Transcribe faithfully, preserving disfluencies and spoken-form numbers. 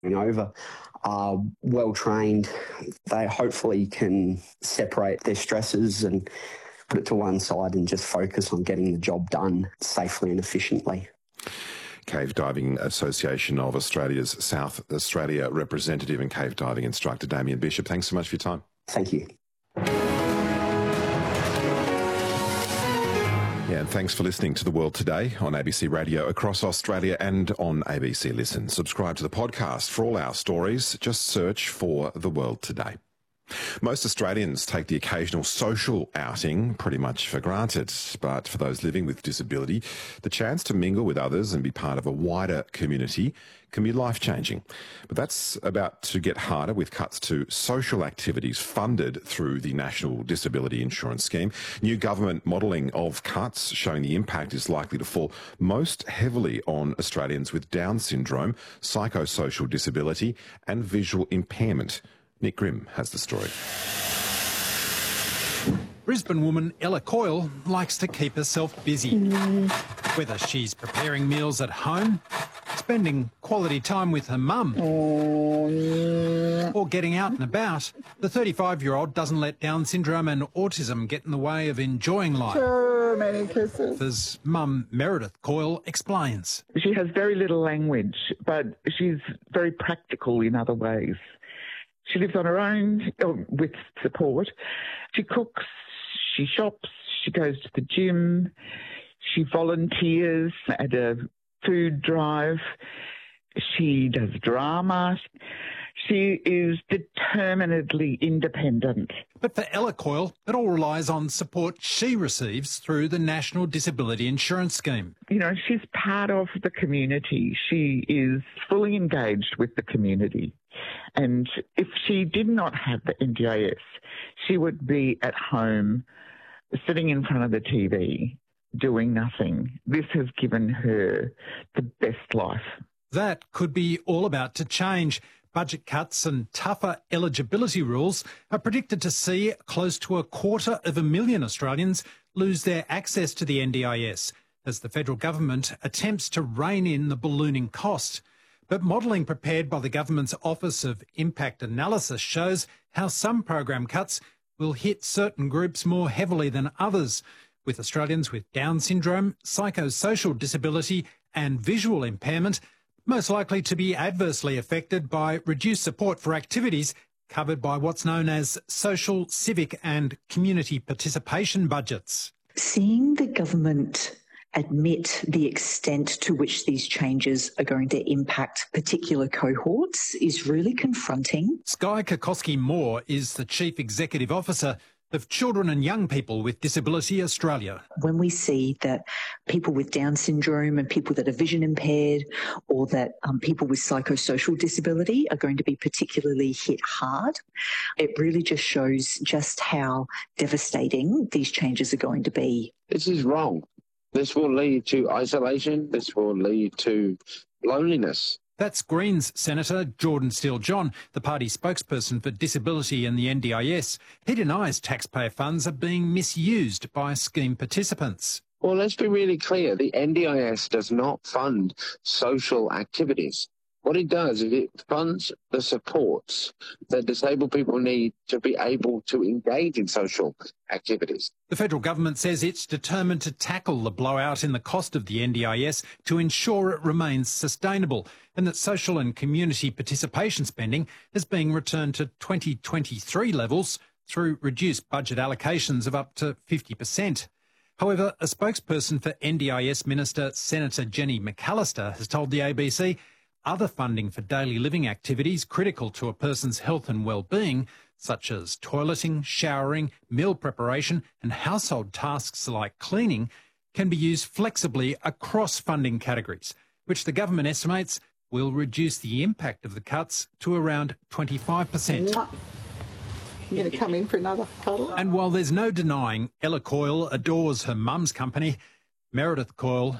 over are well trained. They hopefully can separate their stresses and put it to one side and just focus on getting the job done safely and efficiently. Cave Diving Association of Australia's South Australia representative and cave diving instructor Damien Bishop, thanks so much for your time. Thank you. Yeah, and thanks for listening to The World Today on A B C Radio across Australia and on A B C Listen. Subscribe to the podcast for all our stories. Just search for The World Today. Most Australians take the occasional social outing pretty much for granted, but for those living with disability, the chance to mingle with others and be part of a wider community can be life-changing. But that's about to get harder with cuts to social activities funded through the National Disability Insurance Scheme. New government modelling of cuts showing the impact is likely to fall most heavily on Australians with Down syndrome, psychosocial disability and visual impairment. Nick Grimm has the story. Brisbane woman Ella Coyle likes to keep herself busy. Mm. Whether she's preparing meals at home, spending quality time with her mum, oh, yeah. or getting out and about, the thirty-five-year-old doesn't let Down syndrome and autism get in the way of enjoying life. So many kisses. As mum Meredith Coyle explains. She has very little language, but she's very practical in other ways. She lives on her own, with support. She cooks, she shops, she goes to the gym, she volunteers at a food drive, she does drama. She is determinedly independent. But for Ella Coyle, it all relies on support she receives through the National Disability Insurance Scheme. You know, she's part of the community. She is fully engaged with the community. And if she did not have the N D I S, she would be at home, sitting in front of the T V, doing nothing. This has given her the best life. That could be all about to change. Budget cuts and tougher eligibility rules are predicted to see close to a quarter of a million Australians lose their access to the N D I S as the federal government attempts to rein in the ballooning cost. But modelling prepared by the government's Office of Impact Analysis shows how some program cuts will hit certain groups more heavily than others, with Australians with Down syndrome, psychosocial disability and visual impairment most likely to be adversely affected by reduced support for activities covered by what's known as social, civic and community participation budgets. Seeing the government admit the extent to which these changes are going to impact particular cohorts is really confronting. Skye Kokoski-Moore is the Chief Executive Officer of Children and Young People with Disability Australia. When we see that people with Down syndrome and people that are vision impaired or that um, people with psychosocial disability are going to be particularly hit hard, it really just shows just how devastating these changes are going to be. This is wrong. This will lead to isolation. This will lead to loneliness. That's Greens Senator Jordan Steele-John, the party spokesperson for disability and the N D I S. He denies taxpayer funds are being misused by scheme participants. Well, let's be really clear. The N D I S does not fund social activities. What it does is it funds the supports that disabled people need to be able to engage in social activities. The federal government says it's determined to tackle the blowout in the cost of the N D I S to ensure it remains sustainable, and that social and community participation spending is being returned to twenty twenty-three levels through reduced budget allocations of up to fifty percent. However, a spokesperson for N D I S Minister Senator Jenny McAllister has told the A B C other funding for daily living activities critical to a person's health and well-being, such as toileting, showering, meal preparation and household tasks like cleaning, can be used flexibly across funding categories, which the government estimates will reduce the impact of the cuts to around twenty-five percent. You're going to come in for another cuddle? And while there's no denying Ella Coyle adores her mum's company, Meredith Coyle